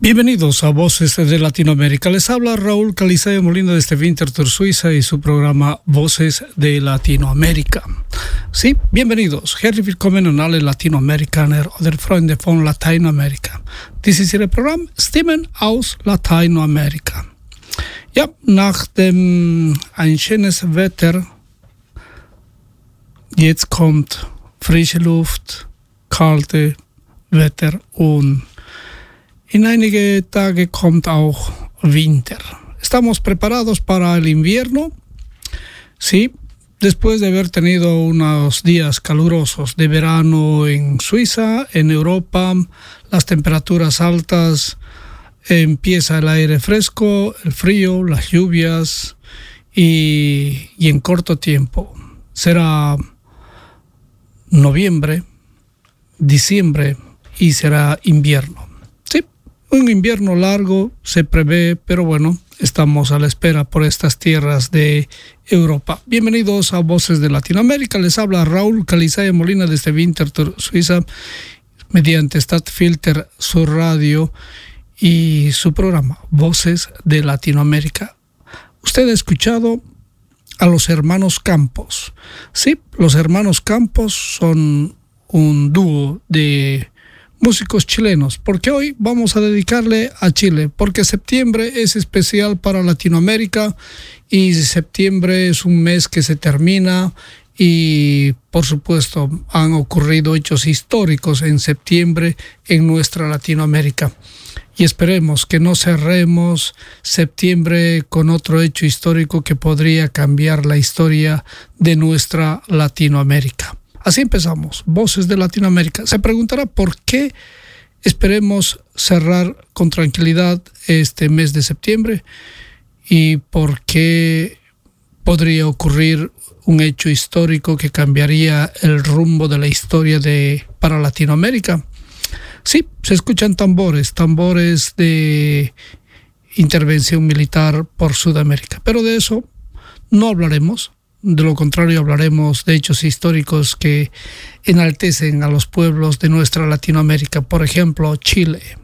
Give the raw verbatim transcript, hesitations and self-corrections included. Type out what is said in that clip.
Bienvenidos a Voces de Latinoamérica. Les habla Raúl Calizayo Molina desde Winterthur, Suiza, y su programa Voces de Latinoamérica. Sí, bienvenidos. Herzlich willkommen an alle Latinoamerikaner oder Freunde von Lateinamerika. Dies ist Ihr Programm Stimmen aus Lateinamerika. Ja, nach dem ein schönes Wetter, jetzt kommt frische Luft, kalte Wetter und en einige Tage kommt auch Winter. ¿Estamos preparados para el invierno? Sí, después de haber tenido unos días calurosos de verano en Suiza, en Europa, las temperaturas altas, empieza el aire fresco, el frío, las lluvias y, y en corto tiempo. Será noviembre, diciembre y será invierno. Un invierno largo se prevé, pero bueno, estamos a la espera por estas tierras de Europa. Bienvenidos a Voces de Latinoamérica. Les habla Raúl Calizayo Molina desde Winterthur, Suiza, mediante Stadtfilter, su radio y su programa Voces de Latinoamérica. Usted ha escuchado a los hermanos Campos. Sí, los hermanos Campos son un dúo de músicos chilenos, porque hoy vamos a dedicarle a Chile, porque septiembre es especial para Latinoamérica y septiembre es un mes que se termina y por supuesto han ocurrido hechos históricos en septiembre en nuestra Latinoamérica. Y esperemos que no cerremos septiembre con otro hecho histórico que podría cambiar la historia de nuestra Latinoamérica. Así empezamos, Voces de Latinoamérica. Se preguntará por qué esperemos cerrar con tranquilidad este mes de septiembre y por qué podría ocurrir un hecho histórico que cambiaría el rumbo de la historia de, para Latinoamérica. Sí, se escuchan tambores, tambores de intervención militar por Sudamérica, pero de eso no hablaremos. De lo contrario, hablaremos de hechos históricos que enaltecen a los pueblos de nuestra Latinoamérica, por ejemplo, Chile.